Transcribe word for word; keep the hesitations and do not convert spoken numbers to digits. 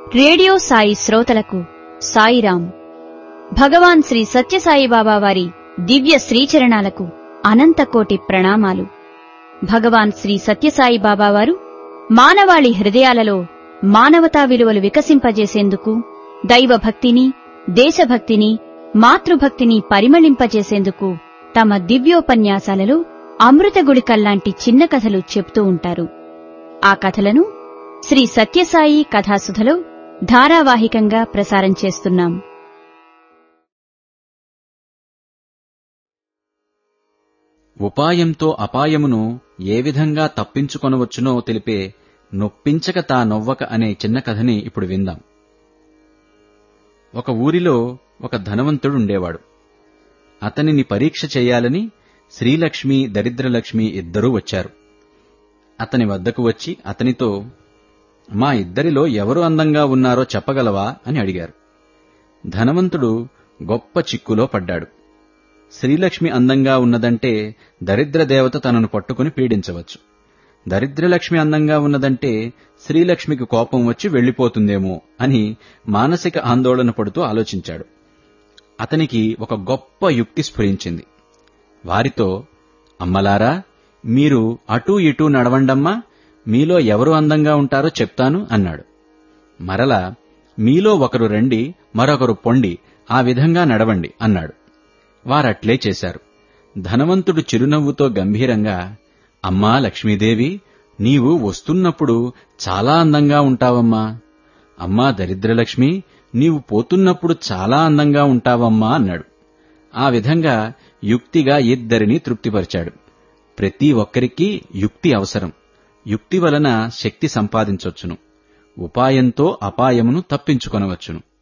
Radio Sai శ్రోతలకు సాయిరాం. భగవాన్ శ్రీ సత్యసాయిబాబా వారి దివ్య శ్రీచరణాలకు అనంతకోటి ప్రణామాలు. భగవాన్ శ్రీ సత్యసాయిబాబా వారు మానవాళి హృదయాలలో మానవతా విలువలు వికసింపజేసేందుకు, దైవభక్తిని, దేశభక్తిని, మాతృభక్తిని పరిమళింపజేసేందుకు తమ దివ్యోపన్యాసాలలో అమృతగుళికల్లాంటి చిన్న కథలు చెప్తూ ఉంటారు. ఆ కథలను శ్రీ సత్యసాయి కథాసుధలో ధారావాహికంగా ప్రసారం చేస్తున్నాం. ఉపాయంతో అపాయమును ఏ విధంగా తప్పించుకొనవచ్చునో తెలిపే నొప్పించక తా నొవ్వక అనే చిన్న కథని ఇప్పుడు విందాం. ఒక ఊరిలో ఒక ధనవంతుడుండేవాడు. అతనిని పరీక్ష చెయ్యాలని శ్రీలక్ష్మి, దరిద్రలక్ష్మి ఇద్దరూ వచ్చారు. అతని వద్దకు వచ్చి అతనితో, మా ఇద్దరిలో ఎవరు అందంగా ఉన్నారో చెప్పగలవా అని అడిగారు. ధనవంతుడు గొప్ప చిక్కులో పడ్డాడు. శ్రీలక్ష్మి అందంగా ఉన్నదంటే దరిద్రదేవత తనను పట్టుకుని పీడించవచ్చు. దరిద్రలక్ష్మి అందంగా ఉన్నదంటే శ్రీలక్ష్మికి కోపం వచ్చి వెళ్లిపోతుందేమో అని మానసిక ఆందోళన పడుతూ ఆలోచించాడు. అతనికి ఒక గొప్ప యుక్తి స్ఫురించింది. వారితో, అమ్మలారా, మీరు అటూ ఇటూ నడవండమ్మా, మీలో ఎవరు అందంగా ఉంటారో చెప్తాను అన్నాడు. మరలా, మీలో ఒకరు రండి, మరొకరు పొండి, ఆ విధంగా నడవండి అన్నాడు. వారట్లే చేశారు. ధనవంతుడు చిరునవ్వుతో గంభీరంగా, అమ్మా లక్ష్మీదేవి, నీవు వస్తున్నప్పుడు చాలా అందంగా ఉంటావమ్మా. అమ్మా దరిద్రలక్ష్మి, నీవు పోతున్నప్పుడు చాలా అందంగా ఉంటావమ్మా అన్నాడు. ఆ విధంగా యుక్తిగా ఇద్దరినీ తృప్తిపరిచాడు. ప్రతి ఒక్కరికీ యుక్తి అవసరం. యుక్తి వలన శక్తి సంపాదించొచ్చును. ఉపాయంతో అపాయమును తప్పించుకొనవచ్చును.